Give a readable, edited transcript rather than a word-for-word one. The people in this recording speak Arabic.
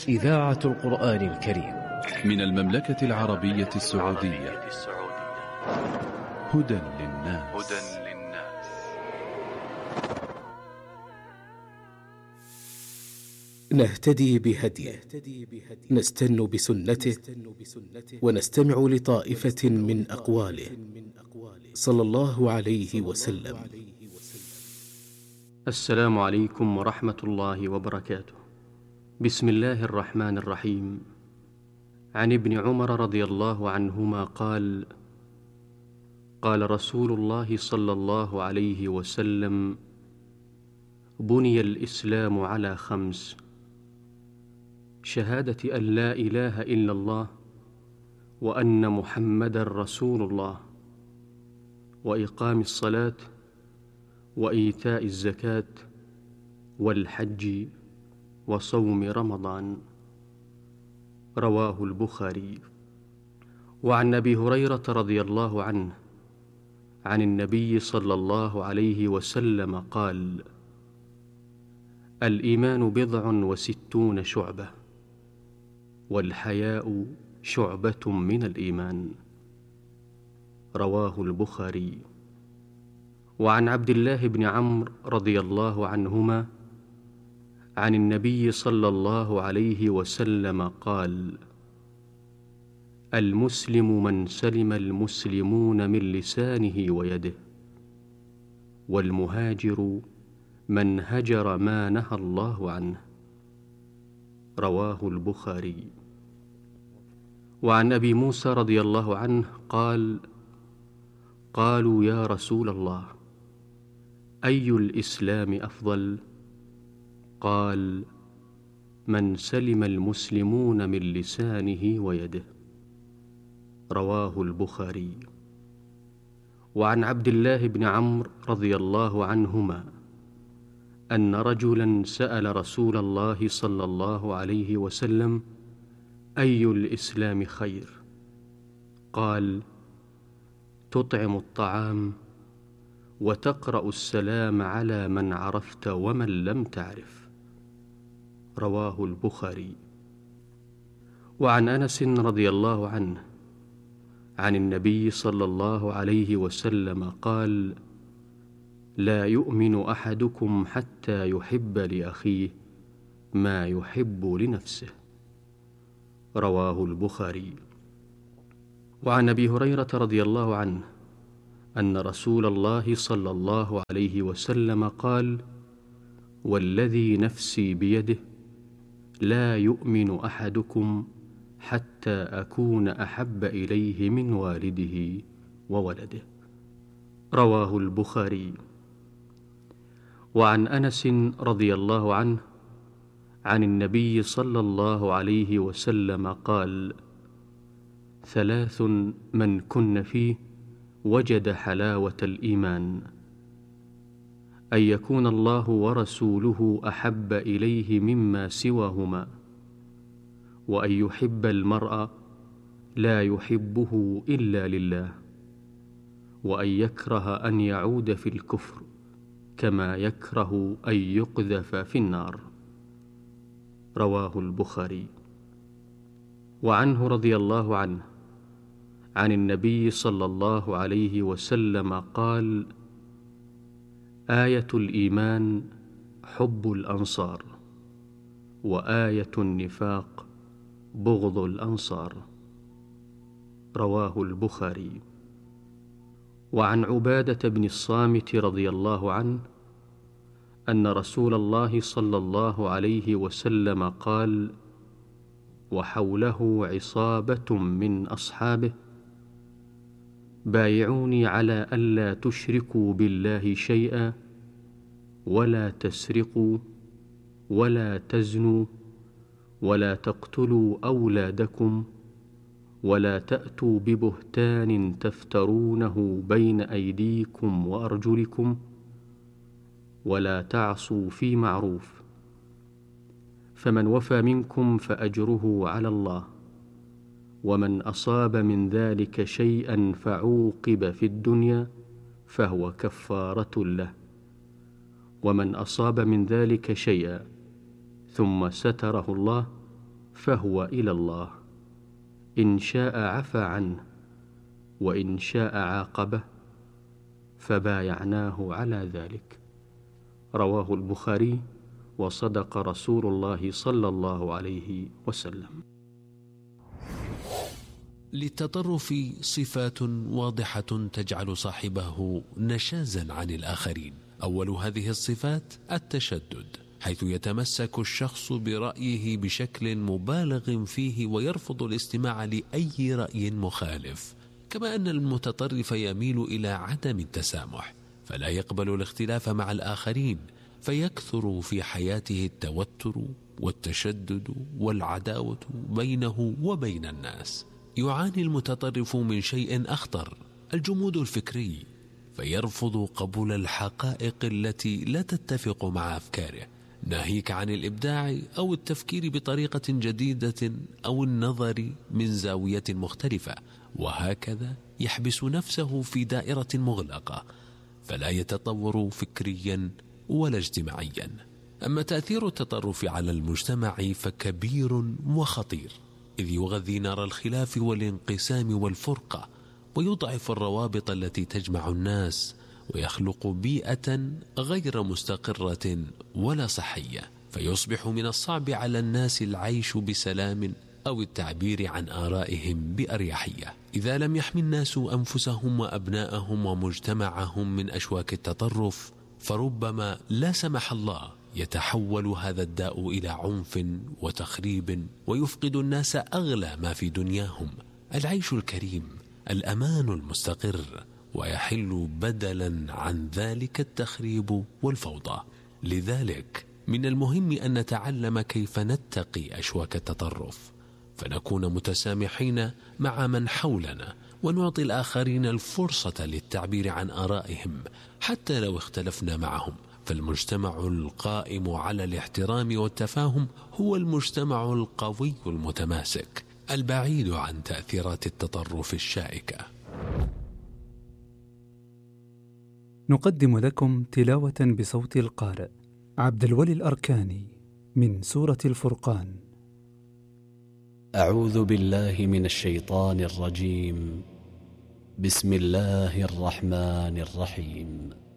إذاعة القرآن الكريم من المملكة العربية السعودية. هدى للناس. نهتدي بهديه، نستن بسنته، ونستمع لطائفة من أقواله صلى الله عليه وسلم. السلام عليكم ورحمة الله وبركاته. بسم الله الرحمن الرحيم. عن ابن عمر رضي الله عنهما قال: قال رسول الله صلى الله عليه وسلم: بني الإسلام على 5: شهادة أن لا إله إلا الله وأن محمدًا رسول الله، وإقام الصلاة، وإيتاء الزكاة، والحج، وصوم رمضان. رواه البخاري. وعن أبي هريرة رضي الله عنه عن النبي صلى الله عليه وسلم قال: الإيمان 60 شعبة، والحياء شعبة من الإيمان. رواه البخاري. وعن عبد الله بن عمرو رضي الله عنهما عن النبي صلى الله عليه وسلم قال: المسلم من سلم المسلمون من لسانه ويده، والمهاجر من هجر ما نهى الله عنه. رواه البخاري. وعن أبي موسى رضي الله عنه قال: قالوا يا رسول الله، أي الإسلام أفضل؟ قال: من سلم المسلمون من لسانه ويده. رواه البخاري. وعن عبد الله بن عمرو رضي الله عنهما أن رجلا سأل رسول الله صلى الله عليه وسلم: أي الإسلام خير؟ قال: تطعم الطعام، وتقرأ السلام على من عرفت ومن لم تعرف. رواه البخاري. وعن أنس رضي الله عنه عن النبي صلى الله عليه وسلم قال: لا يؤمن أحدكم حتى يحب لأخيه ما يحب لنفسه. رواه البخاري. وعن أبي هريرة رضي الله عنه أن رسول الله صلى الله عليه وسلم قال: والذي نفسي بيده لا يؤمن أحدكم حتى أكون أحب إليه من والده وولده. رواه البخاري. وعن أنس رضي الله عنه عن النبي صلى الله عليه وسلم قال: 3 من كن فيه وجد حلاوة الإيمان: أن يكون الله ورسوله أحب إليه مما سواهما، وأن يحب المرء لا يحبه إلا لله، وأن يكره أن يعود في الكفر كما يكره أن يقذف في النار. رواه البخاري. وعنه رضي الله عنه عن النبي صلى الله عليه وسلم قال: آية الإيمان حب الأنصار، وآية النفاق بغض الأنصار. رواه البخاري. وعن عبادة بن الصامت رضي الله عنه أن رسول الله صلى الله عليه وسلم قال: وحوله عصابة من أصحابه: بايعوني على ألا تشركوا بالله شيئا، ولا تسرقوا، ولا تزنوا، ولا تقتلوا أولادكم، ولا تأتوا ببهتان تفترونه بين أيديكم وأرجلكم، ولا تعصوا في معروف. فمن وفى منكم فأجره على الله، ومن أصاب من ذلك شيئا فعوقب في الدنيا فهو كفارة له، ومن أصاب من ذلك شيئا ثم ستره الله فهو إلى الله، إن شاء عفى عنه وإن شاء عاقبه، فبايعناه على ذلك. رواه البخاري، وصدق رسول الله صلى الله عليه وسلم. للتطرف صفات واضحة تجعل صاحبه نشازا عن الآخرين. أول هذه الصفات التشدد، حيث يتمسك الشخص برأيه بشكل مبالغ فيه ويرفض الاستماع لأي رأي مخالف، كما أن المتطرف يميل إلى عدم التسامح، فلا يقبل الاختلاف مع الآخرين، فيكثر في حياته التوتر والتشدد والعداوة بينه وبين الناس. يعاني المتطرف من شيء أخطر، الجمود الفكري، فيرفض قبول الحقائق التي لا تتفق مع أفكاره، ناهيك عن الإبداع أو التفكير بطريقة جديدة أو النظر من زاوية مختلفة، وهكذا يحبس نفسه في دائرة مغلقة، فلا يتطور فكريا ولا اجتماعيا. أما تأثير التطرف على المجتمع فكبير وخطير، إذ يغذي نار الخلاف والانقسام والفرقة، ويضعف الروابط التي تجمع الناس، ويخلق بيئة غير مستقرة ولا صحية، فيصبح من الصعب على الناس العيش بسلام أو التعبير عن آرائهم بأريحية. إذا لم يحمي الناس أنفسهم وأبناءهم ومجتمعهم من أشواك التطرف، فربما لا سمح الله يتحول هذا الداء إلى عنف وتخريب، ويفقد الناس أغلى ما في دنياهم، العيش الكريم، الأمان المستقر، ويحل بدلا عن ذلك التخريب والفوضى. لذلك من المهم أن نتعلم كيف نتقي أشواك التطرف، فنكون متسامحين مع من حولنا، ونعطي الآخرين الفرصة للتعبير عن آرائهم حتى لو اختلفنا معهم. فالمجتمع القائم على الاحترام والتفاهم هو المجتمع القوي المتماسك، البعيد عن تأثيرات التطرف الشائكة. نقدم لكم تلاوة بصوت القارئ عبد الولي الأركاني من سورة الفرقان. أعوذ بالله من الشيطان الرجيم. بسم الله الرحمن الرحيم.